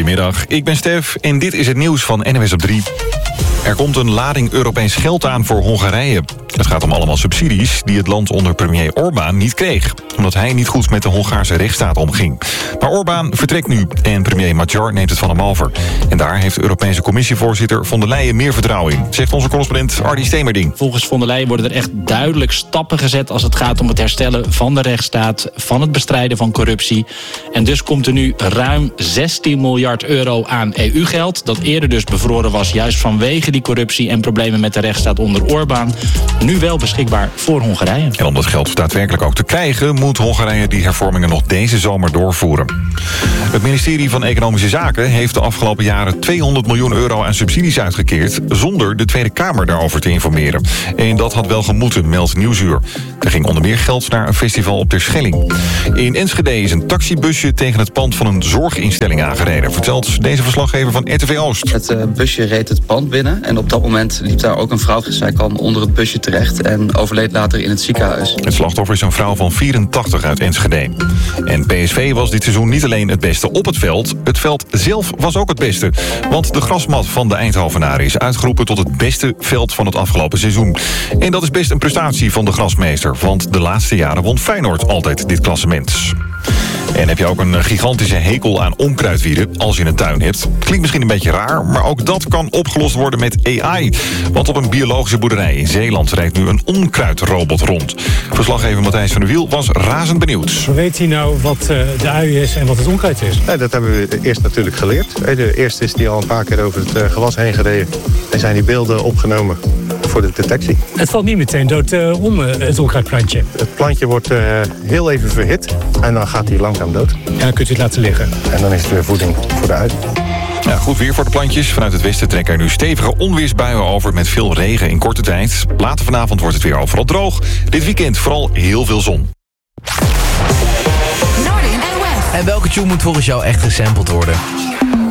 Goedemiddag, ik ben Stef en dit is het nieuws van NWS op 3. Er komt een lading Europees geld aan voor Hongarije. Het gaat om allemaal subsidies die het land onder premier Orbán niet kreeg, omdat hij niet goed met de Hongaarse rechtsstaat omging. Maar Orbán vertrekt nu en premier Magyar neemt het van hem over. En daar heeft de Europese Commissievoorzitter von der Leyen meer vertrouwen in, zegt onze correspondent Ardy Stemerding. Volgens von der Leyen worden er echt duidelijk stappen gezet als het gaat om het herstellen van de rechtsstaat, van het bestrijden van corruptie. En dus komt er nu ruim 16 miljard euro aan EU-geld, dat eerder dus bevroren was juist vanwege die corruptie en problemen met de rechtsstaat onder Orbán, nu wel beschikbaar voor Hongarije. En om dat geld daadwerkelijk ook te krijgen, moet Hongarije die hervormingen nog deze zomer doorvoeren. Het ministerie van Economische Zaken heeft de afgelopen jaren 200 miljoen euro aan subsidies uitgekeerd, zonder de Tweede Kamer daarover te informeren. En dat had wel gemoeten, meldt Nieuwsuur. Er ging onder meer geld naar een festival op Terschelling. In Enschede is een taxibusje tegen het pand van een zorginstelling aangereden, vertelt deze verslaggever van RTV Oost. Het busje reed het pand binnen en op dat moment liep daar ook een vrouw. Zij kwam onder het busje terecht en overleed later in het ziekenhuis. Het slachtoffer is een vrouw van 84 uit Enschede. En PSV was dit seizoen niet alleen het beste op het veld zelf was ook het beste. Want de grasmat van de Eindhovenaren is uitgeroepen tot het beste veld van het afgelopen seizoen. En dat is best een prestatie van de grasmeester, want de laatste jaren won Feyenoord altijd dit klassement. En heb je ook een gigantische hekel aan onkruidwieren als je een tuin hebt? Klinkt misschien een beetje raar, maar ook dat kan opgelost worden met AI. Want op een biologische boerderij in Zeeland rijdt nu een onkruidrobot rond. Verslaggever Matthijs van der Wiel was razend benieuwd. Hoe weet hij nou wat de ui is en wat het onkruid is? Ja, dat hebben we eerst natuurlijk geleerd. De eerste is die al een paar keer over het gewas heen gereden. En zijn die beelden opgenomen voor de detectie. Het valt niet meteen dood om, het onkruidplantje. Het plantje wordt heel even verhit en dan gaat hij langzaam dood. En dan kunt u het laten liggen. En dan is het weer voeding voor de ui. Ja, goed weer voor de plantjes. Vanuit het westen trekken er nu stevige onweersbuien over met veel regen in korte tijd. Later vanavond wordt het weer overal droog. Dit weekend vooral heel veel zon. En welke tune moet volgens jou echt gesampled worden?